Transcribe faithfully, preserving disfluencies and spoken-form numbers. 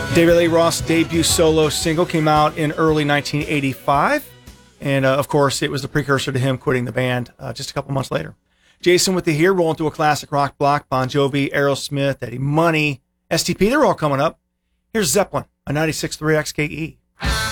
David Lee Roth's debut solo single came out in early nineteen eighty-five, and uh, of course, it was the precursor to him quitting the band uh, just a couple months later. Jason with the Here, rolling through a classic rock block. Bon Jovi, Aerosmith, Eddie Money, S T P, they're all coming up. Here's Zeppelin on ninety-six point three X K E.